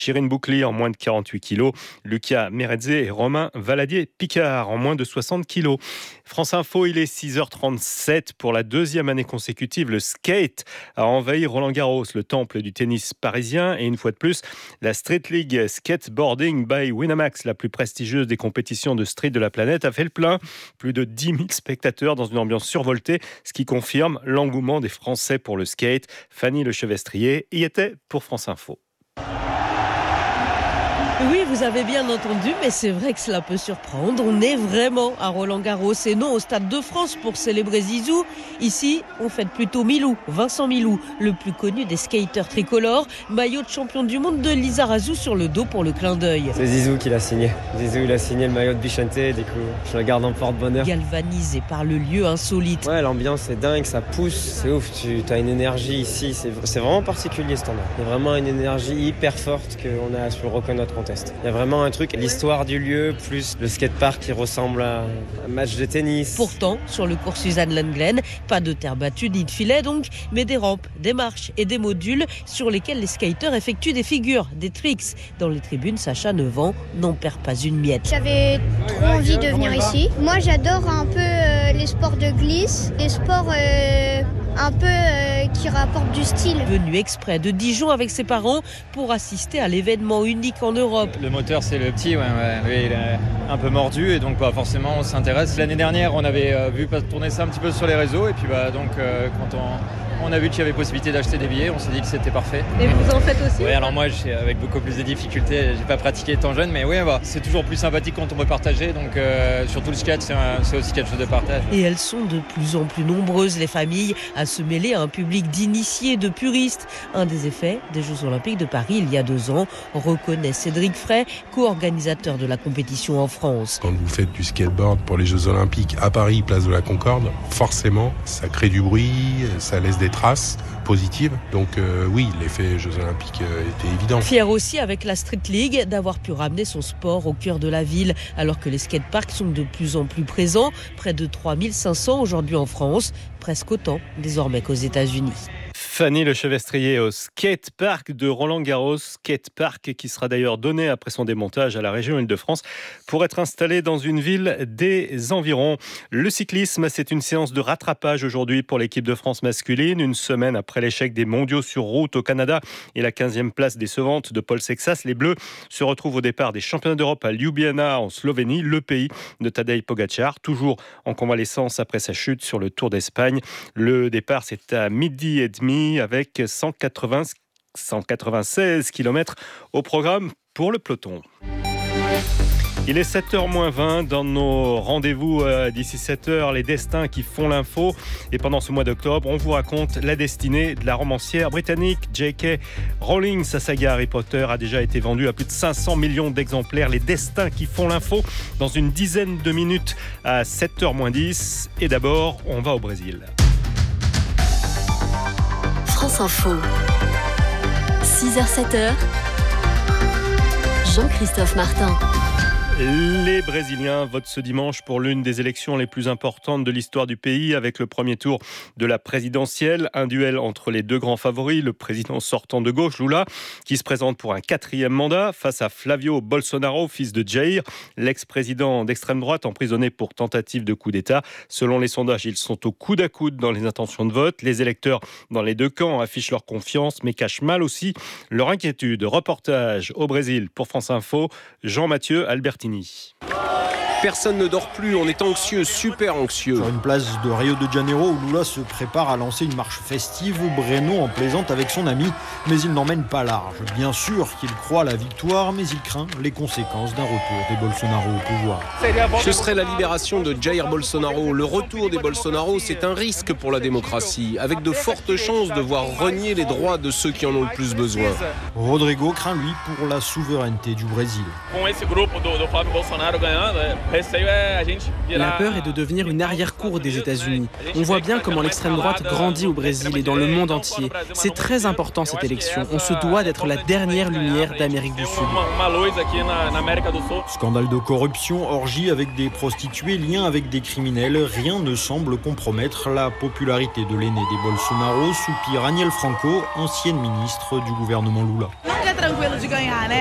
Chirine Boucli en moins de 48 kg, Lucas Meredze et Romain Valadier-Picard en moins de 60 kg. France Info, il est 6h37. Pour la deuxième année consécutive, le skate a envahi Roland-Garros, le temple du tennis parisien. Et une fois de plus, la Street League Skateboarding by Winamax, la plus prestigieuse des compétitions de street de la planète, a fait le plein. Plus de 10 000 spectateurs dans une ambiance survoltée, ce qui confirme l'engouement des Français pour le skate. Fanny Lechevestrier y était pour France Info. Oui, vous avez bien entendu, mais c'est vrai que cela peut surprendre. On est vraiment à Roland-Garros et non au Stade de France pour célébrer Zizou. Ici, on fête plutôt Milou, Vincent Milou, le plus connu des skateurs tricolores. Maillot de champion du monde de Lizarazu sur le dos pour le clin d'œil. C'est Zizou qui l'a signé. Zizou, il a signé le maillot de Bichente, du coup, je le garde en porte-bonheur. Galvanisé par le lieu insolite. Ouais, l'ambiance est dingue, ça pousse, c'est ouf. Tu as une énergie ici, c'est vraiment particulier ce endroit. Il y a vraiment une énergie hyper forte qu'on a su reconnaître en test. Il y a vraiment un truc, l'histoire du lieu, plus le skatepark qui ressemble à un match de tennis. Pourtant, sur le cours Suzanne Lenglen, pas de terre battue ni de filet donc, mais des rampes, des marches et des modules sur lesquels les skateurs effectuent des figures, des tricks. Dans les tribunes, Sacha, 9 ans, n'en perd pas une miette. J'avais trop envie de venir ici. Moi, j'adore un peu les sports de glisse, les sports un peu qui rapportent du style. Venu exprès de Dijon avec ses parents pour assister à l'événement unique en Europe. Le moteur, c'est le petit, oui, il est un peu mordu et donc forcément on s'intéresse. L'année dernière, on avait vu tourner ça un petit peu sur les réseaux et puis quand on a vu qu'il y avait possibilité d'acheter des billets, on s'est dit que c'était parfait. Et vous en faites aussi? Oui, alors moi, avec beaucoup plus de difficultés, j'ai pas pratiqué étant jeune, mais oui, c'est toujours plus sympathique quand on peut partager. Donc surtout le skate, c'est aussi quelque chose de partage. Et elles sont de plus en plus nombreuses, les familles, à se mêler à un public d'initiés, de puristes. Un des effets des Jeux Olympiques de Paris il y a 2 ans, reconnaît Cédric Frey, co-organisateur de la compétition en France. Quand vous faites du skateboard pour les Jeux Olympiques à Paris, place de la Concorde, forcément, ça crée du bruit, ça laisse des traces positives. Donc oui, l'effet Jeux Olympiques était évident. Fier aussi avec la Street League d'avoir pu ramener son sport au cœur de la ville, alors que les skateparks sont de plus en plus présents, près de 3500 aujourd'hui en France, presque autant désormais qu'aux États-Unis. Fanny Lechevestrier au skatepark de Roland-Garros, skatepark qui sera d'ailleurs donné après son démontage à la région Île-de-France pour être installé dans une ville des environs. Le cyclisme, c'est une séance de rattrapage aujourd'hui pour l'équipe de France masculine, une semaine après l'échec des mondiaux sur route au Canada et la 15e place décevante de Paul Sexas. Les Bleus se retrouvent au départ des championnats d'Europe à Ljubljana en Slovénie, le pays de Tadej Pogačar, toujours en convalescence après sa chute sur le Tour d'Espagne. Le départ, c'est à 12h30 avec 196 km au programme pour le peloton. Il est 7h-20 dans nos rendez-vous d'ici 7h, les destins qui font l'info. Et pendant ce mois d'octobre, on vous raconte la destinée de la romancière britannique J.K. Rowling. Sa saga Harry Potter a déjà été vendue à plus de 500 millions d'exemplaires. Les destins qui font l'info dans une dizaine de minutes à 7h-10. Et d'abord, on va au Brésil. France Info, 6h-7h, Jean-Christophe Martin. Les Brésiliens votent ce dimanche pour l'une des élections les plus importantes de l'histoire du pays avec le premier tour de la présidentielle. Un duel entre les deux grands favoris, le président sortant de gauche, Lula, qui se présente pour un 4e mandat face à Flavio Bolsonaro, fils de Jair, l'ex-président d'extrême droite emprisonné pour tentative de coup d'État. Selon les sondages, ils sont au coude à coude dans les intentions de vote. Les électeurs dans les deux camps affichent leur confiance mais cachent mal aussi leur inquiétude. Reportage au Brésil pour France Info, Jean-Mathieu Albertini. Personne ne dort plus, on est anxieux, super anxieux. Sur une place de Rio de Janeiro où Lula se prépare à lancer une marche festive, Breno en plaisante avec son ami, mais il n'emmène pas large. Bien sûr qu'il croit à la victoire, mais il craint les conséquences d'un retour des Bolsonaro au pouvoir. Ce serait la libération de Jair Bolsonaro. Le retour des Bolsonaro, c'est un risque pour la démocratie, avec de fortes chances de voir renier les droits de ceux qui en ont le plus besoin. Rodrigo craint, lui, pour la souveraineté du Brésil. La peur est de devenir une arrière-cour des États-Unis. On voit bien comment l'extrême droite grandit au Brésil et dans le monde entier. C'est très important cette élection. On se doit d'être la dernière lumière d'Amérique du Sud. Scandale de corruption, orgie avec des prostituées, lien avec des criminels, rien ne semble compromettre la popularité de l'aîné des Bolsonaro, soupire Aniel Franco, ancienne ministre du gouvernement Lula.